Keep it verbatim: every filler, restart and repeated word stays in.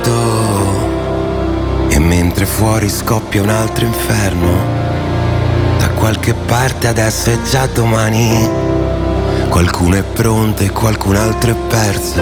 letto e mentre fuori scoppia un altro inferno, da qualche parte adesso è già domani. Qualcuno è pronto e qualcun altro è perso.